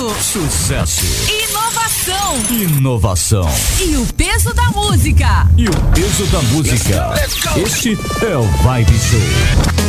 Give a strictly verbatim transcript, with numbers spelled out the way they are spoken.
Sucesso! Sucesso! Inovação! Inovação! E o peso da música! E o peso da música. Este é o Vibe Show.